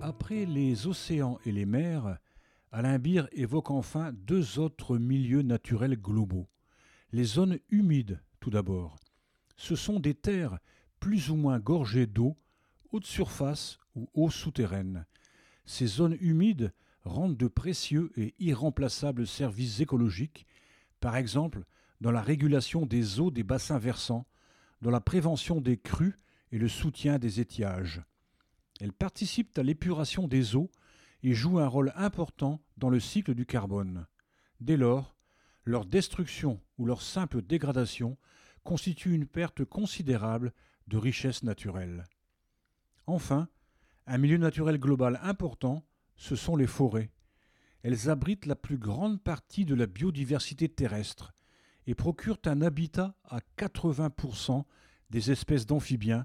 Après les océans et les mers, Alain Beer évoque enfin deux autres milieux naturels globaux. Les zones humides, tout d'abord. Ce sont des terres plus ou moins gorgées d'eau, eau de surface ou eau souterraine. Ces zones humides rendent de précieux et irremplaçables services écologiques, par exemple dans la régulation des eaux des bassins versants, dans la prévention des crues et le soutien des étiages. Elles participent à l'épuration des eaux et jouent un rôle important dans le cycle du carbone. Dès lors, leur destruction ou leur simple dégradation constitue une perte considérable de richesses naturelles. Enfin, un milieu naturel global important, ce sont les forêts. Elles abritent la plus grande partie de la biodiversité terrestre et procurent un habitat à 80% des espèces d'amphibiens,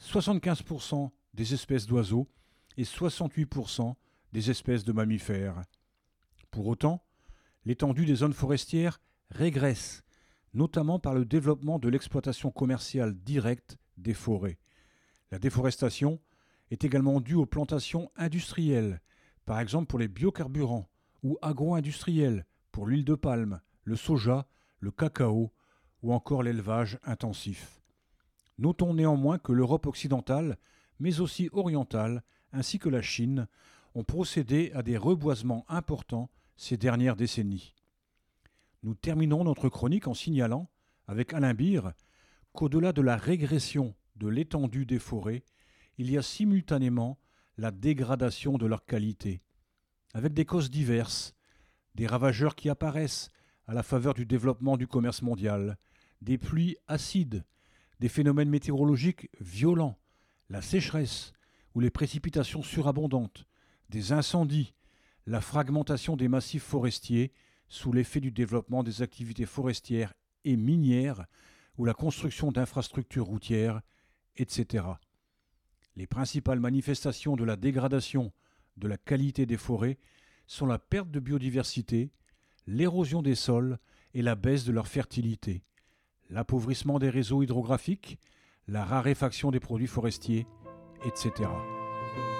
75% des espèces d'oiseaux et 68% des espèces de mammifères. Pour autant, l'étendue des zones forestières régresse, notamment par le développement de l'exploitation commerciale directe des forêts. La déforestation est également due aux plantations industrielles, par exemple pour les biocarburants, ou agro-industrielles pour l'huile de palme, le soja, le cacao ou encore l'élevage intensif. Notons néanmoins que l'Europe occidentale, mais aussi orientale, ainsi que la Chine, ont procédé à des reboisements importants ces dernières décennies. Nous terminons notre chronique en signalant, avec Alain Beer, qu'au-delà de la régression de l'étendue des forêts, il y a simultanément la dégradation de leur qualité, avec des causes diverses, des ravageurs qui apparaissent à la faveur du développement du commerce mondial, des pluies acides, des phénomènes météorologiques violents, la sécheresse ou les précipitations surabondantes, des incendies, la fragmentation des massifs forestiers sous l'effet du développement des activités forestières et minières ou la construction d'infrastructures routières, etc. Les principales manifestations de la dégradation de la qualité des forêts sont la perte de biodiversité, l'érosion des sols et la baisse de leur fertilité, l'appauvrissement des réseaux hydrographiques, la raréfaction des produits forestiers, etc.